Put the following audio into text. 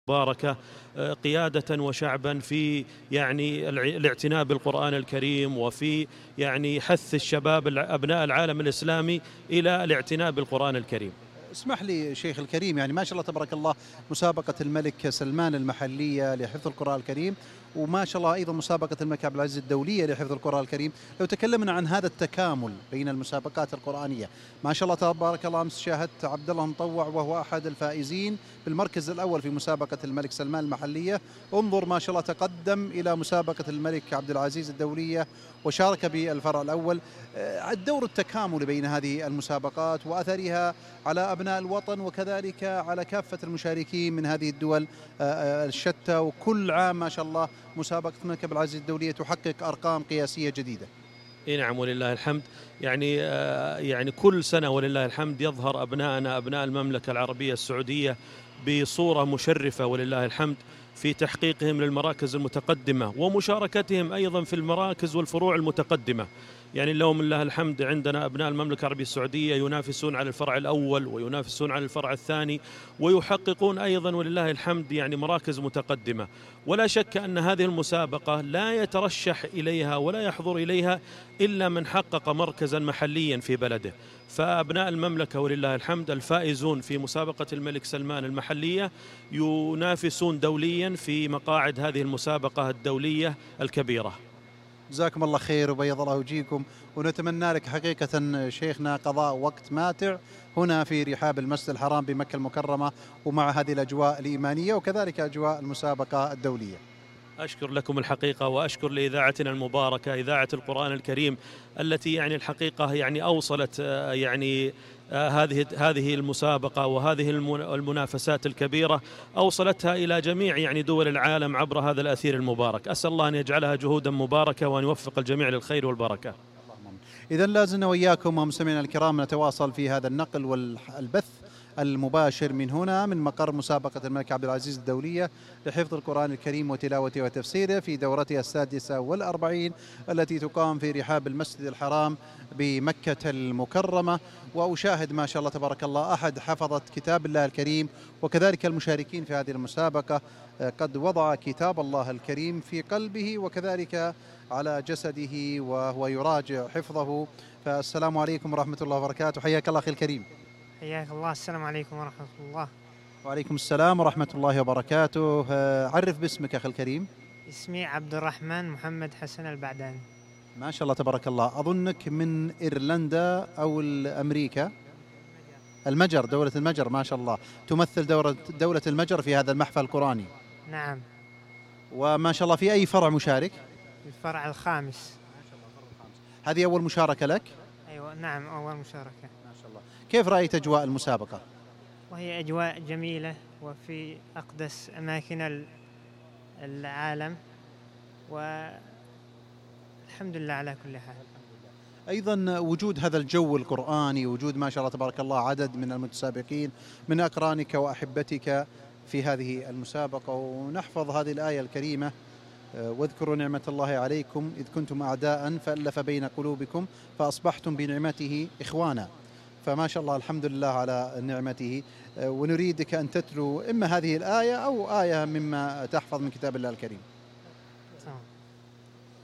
مباركة قيادة وشعبا في يعني الاعتناء بالقرآن الكريم، وفي يعني حث الشباب أبناء العالم الإسلامي إلى الاعتناء بالقرآن الكريم. اسمح لي شيخ الكريم، يعني ما شاء الله تبارك الله، مسابقة الملك سلمان المحلية لحفظ القرآن الكريم، وما شاء الله أيضا مسابقة الملك عبد العزيز الدولية لحفظ القرآن الكريم. لو تكلمنا عن هذا التكامل بين المسابقات القرآنية، ما شاء الله تبارك الله، أمس شاهدت عبد الله مطوع وهو أحد الفائزين بالمركز الأول في مسابقة الملك سلمان المحلية. انظر ما شاء الله تقدم إلى مسابقة الملك عبد العزيز الدولية وشارك بالفرع الأول. الدور التكامل بين هذه المسابقات وأثرها على أبناء الوطن وكذلك على كافة المشاركين من هذه الدول الشتى، وكل عام ما شاء الله مسابقة الملك عبد العزيز الدولية تحقق أرقام قياسية جديدة. اي نعم ولله الحمد. يعني كل سنة ولله الحمد يظهر أبناءنا أبناء المملكة العربية السعودية بصورة مشرفة ولله الحمد في تحقيقهم للمراكز المتقدمة ومشاركتهم أيضا في المراكز والفروع المتقدمة. يعني اللهم لله الحمد، عندنا أبناء المملكة العربية السعودية ينافسون على الفرع الأول وينافسون على الفرع الثاني ويحققون أيضا ولله الحمد يعني مراكز متقدمة. ولا شك أن هذه المسابقة لا يترشح إليها ولا يحضر إليها إلا من حقق مركزا محليا في بلده. فأبناء المملكة ولله الحمد الفائزون في مسابقة الملك سلمان المحلية ينافسون دوليا في مقاعد هذه المسابقة الدولية الكبيرة. جزاكم الله خير وبيض الله وجيكم، ونتمنى لك حقيقة شيخنا قضاء وقت ماتع هنا في رحاب المسجد الحرام بمكة المكرمة، ومع هذه الأجواء الإيمانية وكذلك أجواء المسابقة الدولية. أشكر لكم الحقيقة، وأشكر لإذاعتنا المباركة إذاعة القرآن الكريم التي يعني الحقيقة يعني أوصلت يعني هذه المسابقة وهذه المنافسات الكبيرة أوصلتها إلى جميع يعني دول العالم عبر هذا الأثير المبارك. أسأل الله أن يجعلها جهودا مباركة وأن يوفق الجميع للخير والبركة. إذن لازلنا وإياكم ومستمعينا الكرام نتواصل في هذا النقل والبث المباشر من هنا من مقر مسابقة الملك عبد العزيز الدولية لحفظ القرآن الكريم وتلاوته وتفسيره في دورتها السادسة والأربعين التي تقام في رحاب المسجد الحرام بمكة المكرمة. وأشاهد ما شاء الله تبارك الله أحد حفظة كتاب الله الكريم وكذلك المشاركين في هذه المسابقة قد وضع كتاب الله الكريم في قلبه وكذلك على جسده وهو يراجع حفظه. فالسلام عليكم ورحمة الله وبركاته، حياك الله أخي الكريم. حياك الله، السلام عليكم ورحمة الله. وعليكم السلام ورحمة الله وبركاته. عرف باسمك أخي الكريم. اسمي عبد الرحمن محمد حسن البعداني. ما شاء الله تبارك الله، أظنك من إيرلندا أو أمريكا. المجر، دولة المجر، ما شاء الله تمثل دولة المجر في هذا المحفل القرآني. نعم. وما شاء الله في أي فرع مشارك؟ الفرع الخامس. هذه أول مشاركة لك؟ أيوة نعم، أول مشاركة. ما شاء الله. كيف رأيت أجواء المسابقة؟ وهي أجواء جميلة وفي أقدس أماكن العالم، والحمد لله على كل حال. أيضا وجود هذا الجو القرآني، وجود ما شاء الله تبارك الله عدد من المتسابقين من أقرانك وأحبتك في هذه المسابقة، ونحفظ هذه الآية الكريمة: واذكروا نعمة الله عليكم إذ كنتم أعداء فألف بين قلوبكم فأصبحتم بنعمته إخوانا. فما شاء الله الحمد لله على نعمته. ونريدك أن تتلو إما هذه الآية أو آية مما تحفظ من كتاب الله الكريم.